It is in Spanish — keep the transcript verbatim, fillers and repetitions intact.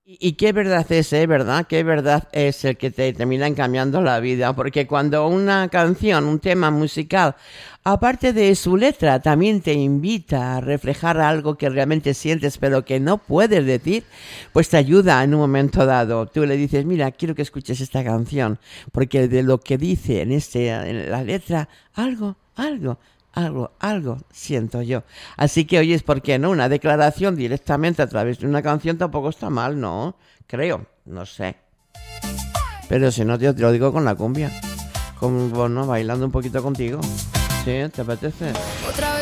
Y, y qué verdad es, ¿eh? ¿Verdad? Qué verdad es el que te terminan cambiando la vida. Porque cuando una canción, un tema musical, aparte de su letra, también te invita a reflejar algo que realmente sientes, pero que no puedes decir, pues te ayuda en un momento dado. Tú le dices, mira, quiero que escuches esta canción, porque de lo que dice en, este, en la letra, algo, algo. Algo, algo siento yo. Así que, oyes, ¿por qué no? Una declaración directamente a través de una canción tampoco está mal, ¿no? Creo, no sé. Pero si no, yo te lo digo con la cumbia. Como, bueno, bailando un poquito contigo. ¿Sí? ¿Te apetece? Otra vez